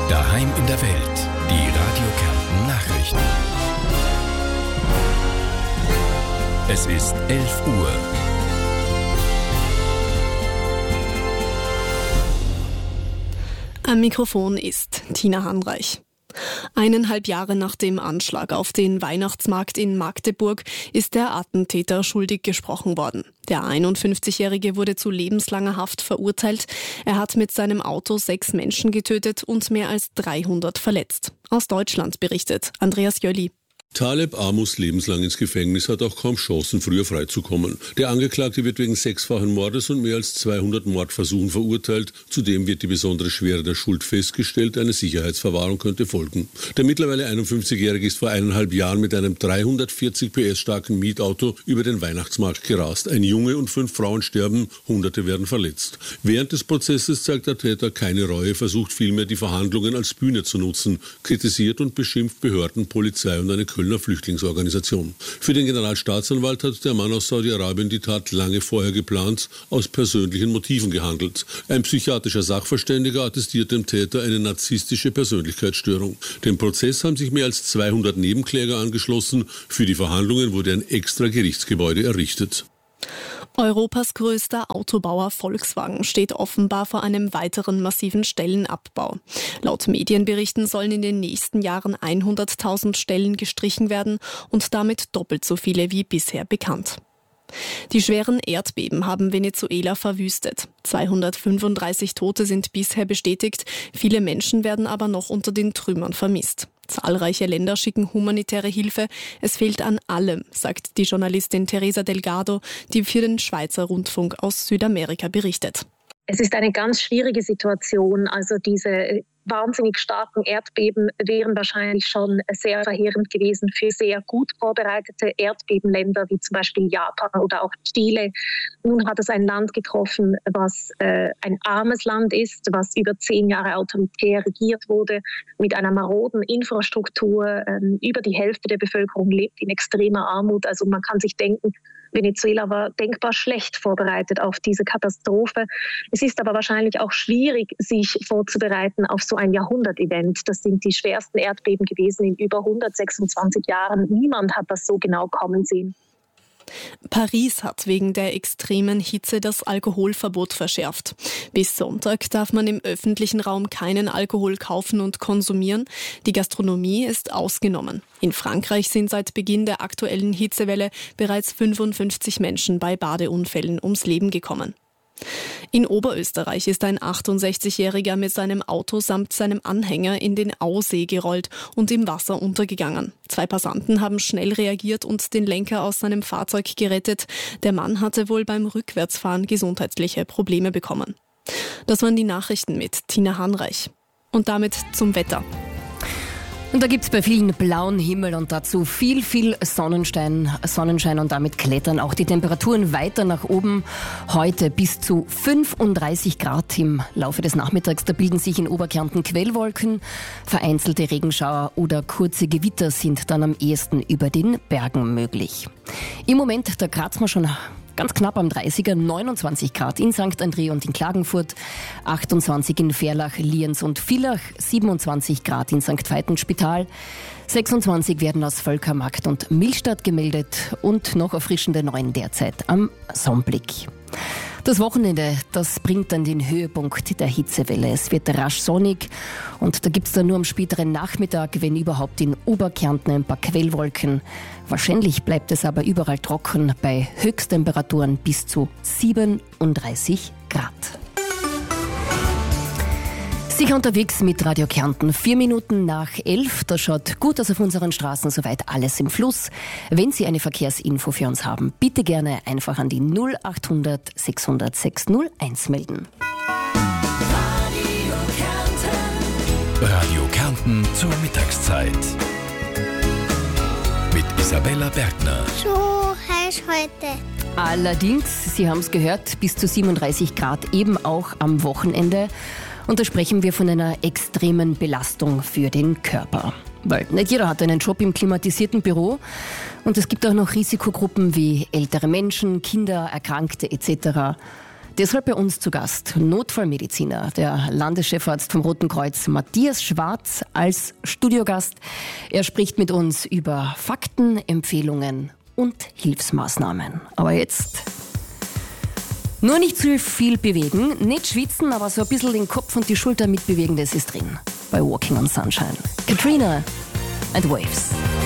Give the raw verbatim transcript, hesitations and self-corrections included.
Daheim in der Welt. Die Radio Kärnten Nachrichten. Es ist elf Uhr. Am Mikrofon ist Tina Hanreich. Eineinhalb Jahre nach dem Anschlag auf den Weihnachtsmarkt in Magdeburg ist der Attentäter schuldig gesprochen worden. Der einundfünfzigjährige wurde zu lebenslanger Haft verurteilt. Er hat mit seinem Auto sechs Menschen getötet und mehr als dreihundert verletzt. Aus Deutschland berichtet Andreas Jöli. Taleb A. muss lebenslang ins Gefängnis, hat auch kaum Chancen, früher freizukommen. Der Angeklagte wird wegen sechsfachen Mordes und mehr als zweihundert Mordversuchen verurteilt. Zudem wird die besondere Schwere der Schuld festgestellt. Eine Sicherheitsverwahrung könnte folgen. Der mittlerweile einundfünfzigjährige ist vor eineinhalb Jahren mit einem dreihundertvierzig P S starken Mietauto über den Weihnachtsmarkt gerast. Ein Junge und fünf Frauen sterben, Hunderte werden verletzt. Während des Prozesses zeigt der Täter keine Reue, versucht vielmehr die Verhandlungen als Bühne zu nutzen, kritisiert und beschimpft Behörden, Polizei und eine Kölner Flüchtlingsorganisation. Für den Generalstaatsanwalt hat der Mann aus Saudi-Arabien die Tat lange vorher geplant, aus persönlichen Motiven gehandelt. Ein psychiatrischer Sachverständiger attestiert dem Täter eine narzisstische Persönlichkeitsstörung. Dem Prozess haben sich mehr als zweihundert Nebenkläger angeschlossen. Für die Verhandlungen wurde ein extra Gerichtsgebäude errichtet. Europas größter Autobauer Volkswagen steht offenbar vor einem weiteren massiven Stellenabbau. Laut Medienberichten sollen in den nächsten Jahren hunderttausend Stellen gestrichen werden und damit doppelt so viele wie bisher bekannt. Die schweren Erdbeben haben Venezuela verwüstet. zweihundertfünfunddreißig Tote sind bisher bestätigt, viele Menschen werden aber noch unter den Trümmern vermisst. Zahlreiche Länder schicken humanitäre Hilfe. Es fehlt an allem, sagt die Journalistin Teresa Delgado, die für den Schweizer Rundfunk aus Südamerika berichtet. Es ist eine ganz schwierige Situation. Also diese wahnsinnig starken Erdbeben wären wahrscheinlich schon sehr verheerend gewesen für sehr gut vorbereitete Erdbebenländer wie zum Beispiel Japan oder auch Chile. Nun hat es ein Land getroffen, was äh, ein armes Land ist, was über zehn Jahre autoritär regiert wurde, mit einer maroden Infrastruktur. Ähm, über die Hälfte der Bevölkerung lebt in extremer Armut. Also man kann sich denken, Venezuela war denkbar schlecht vorbereitet auf diese Katastrophe. Es ist aber wahrscheinlich auch schwierig, sich vorzubereiten auf so ein Jahrhundert-Event. Das sind die schwersten Erdbeben gewesen in über hundertsechsundzwanzig Jahren. Niemand hat das so genau kommen sehen. Paris hat wegen der extremen Hitze das Alkoholverbot verschärft. Bis Sonntag darf man im öffentlichen Raum keinen Alkohol kaufen und konsumieren. Die Gastronomie ist ausgenommen. In Frankreich sind seit Beginn der aktuellen Hitzewelle bereits fünfundfünfzig Menschen bei Badeunfällen ums Leben gekommen. In Oberösterreich ist ein achtundsechzigjähriger mit seinem Auto samt seinem Anhänger in den Ausee gerollt und im Wasser untergegangen. Zwei Passanten haben schnell reagiert und den Lenker aus seinem Fahrzeug gerettet. Der Mann hatte wohl beim Rückwärtsfahren gesundheitliche Probleme bekommen. Das waren die Nachrichten mit Tina Hanreich. Und damit zum Wetter. Und da gibt's bei vielen blauen Himmel und dazu viel, viel Sonnenschein, Sonnenschein und damit klettern auch die Temperaturen weiter nach oben. Heute bis zu fünfunddreißig Grad im Laufe des Nachmittags. Da bilden sich in Oberkärnten Quellwolken. Vereinzelte Regenschauer oder kurze Gewitter sind dann am ehesten über den Bergen möglich. Im Moment, da kratzen wir schon ganz knapp am dreißiger, neunundzwanzig Grad in Sankt André und in Klagenfurt, achtundzwanzig in Verlach, Lienz und Villach, siebenundzwanzig Grad in Sankt Veitenspital, sechsundzwanzig werden aus Völkermarkt und Millstatt gemeldet und noch erfrischende neun derzeit am Sonnenblick. Das Wochenende, das bringt dann den Höhepunkt der Hitzewelle. Es wird rasch sonnig und da gibt's dann nur am späteren Nachmittag, wenn überhaupt in Oberkärnten ein paar Quellwolken. Wahrscheinlich bleibt es aber überall trocken bei Höchsttemperaturen bis zu siebenunddreißig Grad. Sicher unterwegs mit Radio Kärnten. Vier Minuten nach elf. Das schaut gut aus auf unseren Straßen. Soweit alles im Fluss. Wenn Sie eine Verkehrsinfo für uns haben, bitte gerne einfach an die null achthundert sechshundert sechshunderteins melden. Radio Kärnten. Radio Kärnten zur Mittagszeit. Mit Isabella Bergner. So heiß heute. Allerdings, Sie haben es gehört, bis zu siebenunddreißig Grad eben auch am Wochenende. Und da sprechen wir von einer extremen Belastung für den Körper. Weil nicht jeder hat einen Job im klimatisierten Büro und es gibt auch noch Risikogruppen wie ältere Menschen, Kinder, Erkrankte et cetera. Deshalb bei uns zu Gast Notfallmediziner, der Landeschefarzt vom Roten Kreuz Matthias Schwarz als Studiogast. Er spricht mit uns über Fakten, Empfehlungen und Hilfsmaßnahmen. Aber jetzt nur nicht zu viel bewegen, nicht schwitzen, aber so ein bisschen den Kopf und die Schulter mitbewegen, das ist drin bei Walking on Sunshine. Katrina and Waves.